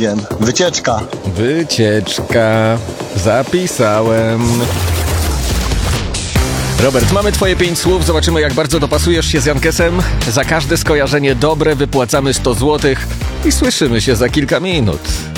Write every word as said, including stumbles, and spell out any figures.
Powiem. Wycieczka. Wycieczka. Zapisałem. Robert, mamy twoje pięć słów. Zobaczymy, jak bardzo dopasujesz się z Jankesem. Za każde skojarzenie dobre wypłacamy sto złotych i słyszymy się za kilka minut.